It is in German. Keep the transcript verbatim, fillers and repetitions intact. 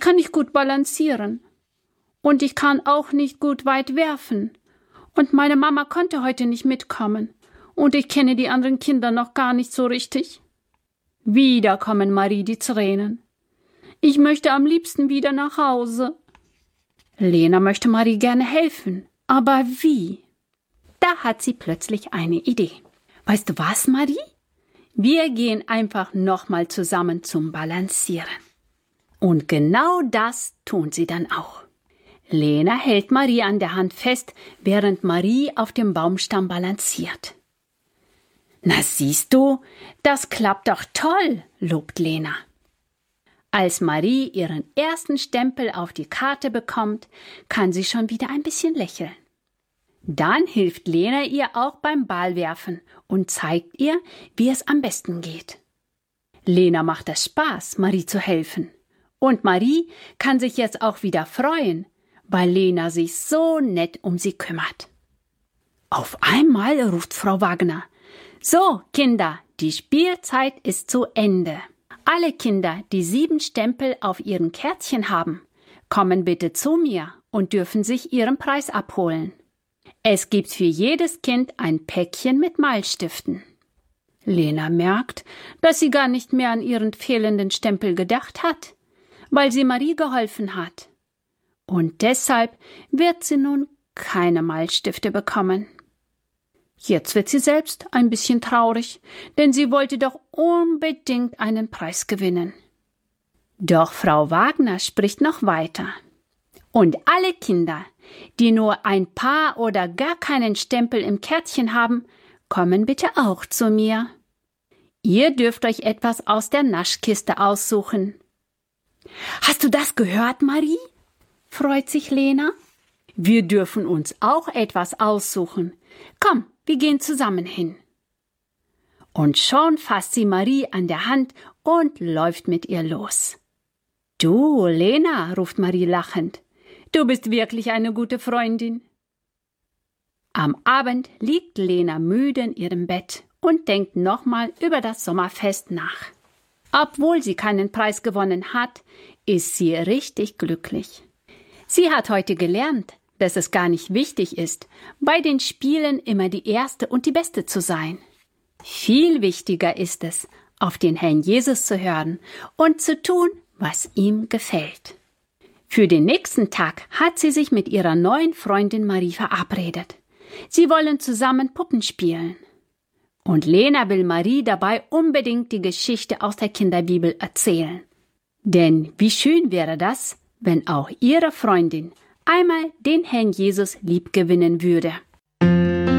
kann nicht gut balancieren. Und ich kann auch nicht gut weit werfen. Und meine Mama konnte heute nicht mitkommen. Und ich kenne die anderen Kinder noch gar nicht so richtig. Wieder kommen Marie die Tränen. Ich möchte am liebsten wieder nach Hause. Lena möchte Marie gerne helfen. Aber wie? Da hat sie plötzlich eine Idee. Weißt du was, Marie? Wir gehen einfach nochmal zusammen zum Balancieren. Und genau das tun sie dann auch. Lena hält Marie an der Hand fest, während Marie auf dem Baumstamm balanciert. Na siehst du, das klappt doch toll, lobt Lena. Als Marie ihren ersten Stempel auf die Karte bekommt, kann sie schon wieder ein bisschen lächeln. Dann hilft Lena ihr auch beim Ballwerfen und zeigt ihr, wie es am besten geht. Lena macht es Spaß, Marie zu helfen. Und Marie kann sich jetzt auch wieder freuen, weil Lena sich so nett um sie kümmert. Auf einmal ruft Frau Wagner: So, Kinder, die Spielzeit ist zu Ende. Alle Kinder, die sieben Stempel auf ihren Kärtchen haben, kommen bitte zu mir und dürfen sich ihren Preis abholen. Es gibt für jedes Kind ein Päckchen mit Malstiften. Lena merkt, dass sie gar nicht mehr an ihren fehlenden Stempel gedacht hat, weil sie Marie geholfen hat. Und deshalb wird sie nun keine Malstifte bekommen. Jetzt wird sie selbst ein bisschen traurig, denn sie wollte doch unbedingt einen Preis gewinnen. Doch Frau Wagner spricht noch weiter. Und alle Kinder, die nur ein paar oder gar keinen Stempel im Kärtchen haben, kommen bitte auch zu mir. Ihr dürft euch etwas aus der Naschkiste aussuchen. Hast du das gehört, Marie? Freut sich Lena. Wir dürfen uns auch etwas aussuchen. Komm, wir gehen zusammen hin. Und schon fasst sie Marie an der Hand und läuft mit ihr los. Du, Lena, ruft Marie lachend. Du bist wirklich eine gute Freundin. Am Abend liegt Lena müde in ihrem Bett und denkt nochmal über das Sommerfest nach. Obwohl sie keinen Preis gewonnen hat, ist sie richtig glücklich. Sie hat heute gelernt, dass es gar nicht wichtig ist, bei den Spielen immer die Erste und die Beste zu sein. Viel wichtiger ist es, auf den Herrn Jesus zu hören und zu tun, was ihm gefällt. Für den nächsten Tag hat sie sich mit ihrer neuen Freundin Marie verabredet. Sie wollen zusammen Puppen spielen. Und Lena will Marie dabei unbedingt die Geschichte aus der Kinderbibel erzählen. Denn wie schön wäre das, wenn auch ihre Freundin einmal den Herrn Jesus liebgewinnen würde.